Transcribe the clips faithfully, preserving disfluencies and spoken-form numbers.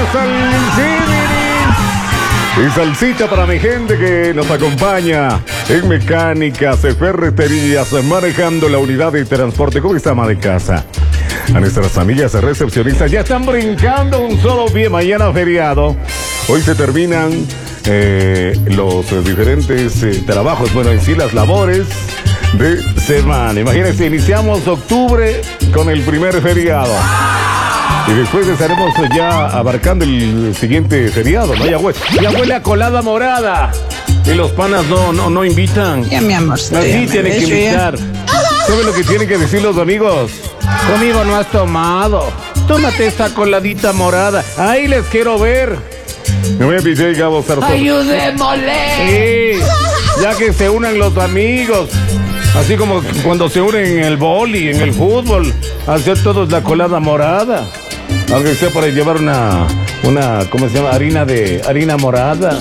Y salsita para mi gente que nos acompaña en mecánicas, ferreterías, manejando la unidad de transporte. ¿Cómo está, ama de casa? A nuestras amigas recepcionistas ya están brincando un solo pie. Mañana feriado. Hoy se terminan eh, los eh, diferentes eh, trabajos, bueno, en sí las labores de semana. Imagínense, iniciamos octubre con el primer feriado. Y después estaremos ya abarcando el siguiente feriado, ¿no? Ya huele, ya huele a colada morada. Y los panas no, no, no invitan. Ya, mi amor. Así tienen que invitar. ¿Saben lo que tienen que decir los amigos? Conmigo no has tomado. Tómate esta coladita morada. Ahí les quiero ver. Me voy a pedir Gabo Zarzo. ¡Ayudémosle! Sí, ya que se unan los amigos. Así como cuando se unen en el boli, en el fútbol. Hacer todos la colada morada. Aunque sea para llevar una, una, ¿cómo se llama? Harina de, harina morada.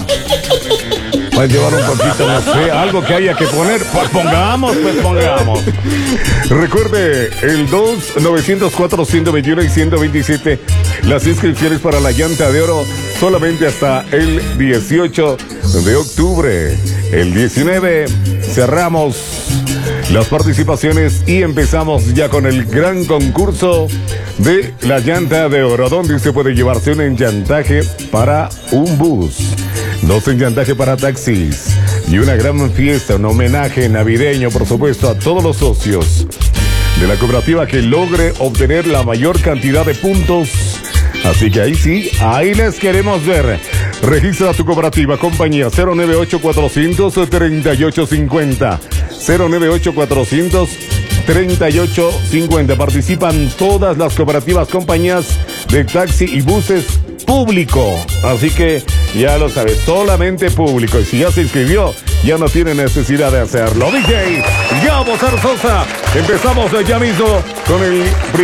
Para llevar un poquito, no sé, algo que haya que poner. Pues pongamos, pues pongamos. Recuerde, el dos nueve cero cuatro, ciento veintiuno y ciento veintisiete. Las inscripciones para la llanta de oro solamente hasta el dieciocho de octubre. El diecinueve cerramos las participaciones y empezamos ya con el gran concurso de la llanta de oro, donde usted puede llevarse un enllantaje para un bus, dos enllantajes para taxis y una gran fiesta, un homenaje navideño, por supuesto, a todos los socios de la cooperativa que logre obtener la mayor cantidad de puntos. Así que ahí sí, ahí les queremos ver. Registra tu cooperativa, compañía cero nueve ocho cuatrocientos treinta y ocho cincuenta. cero nueve ocho cuatrocientos treinta y ocho cincuenta. Participan todas las cooperativas, compañías de taxi y buses público. Así que ya lo sabes, solamente público. Y si ya se inscribió, ya no tiene necesidad de hacerlo. D J Gabo Zarzosa. Empezamos ya mismo con el primer